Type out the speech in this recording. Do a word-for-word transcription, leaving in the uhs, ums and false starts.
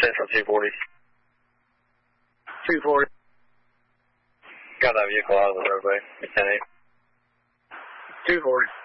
Central two forty. two forty. Got that vehicle out of the roadway. ten eight. two forty.